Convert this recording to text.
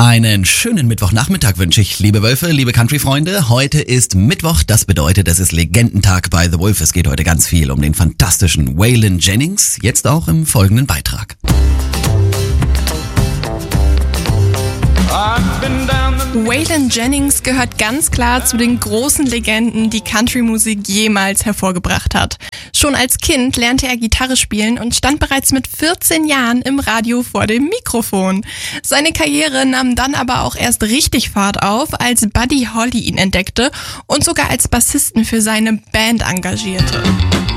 Einen schönen Mittwochnachmittag wünsche ich, liebe Wölfe, liebe Country-Freunde. Heute ist Mittwoch, das bedeutet, es ist Legendentag bei The Wolf. Es geht heute ganz viel um den fantastischen Waylon Jennings, jetzt auch im folgenden Beitrag. Waylon Jennings gehört ganz klar zu den großen Legenden, die Country-Musik jemals hervorgebracht hat. Schon als Kind lernte er Gitarre spielen und stand bereits mit 14 Jahren im Radio vor dem Mikrofon. Seine Karriere nahm dann aber auch erst richtig Fahrt auf, als Buddy Holly ihn entdeckte und sogar als Bassisten für seine Band engagierte.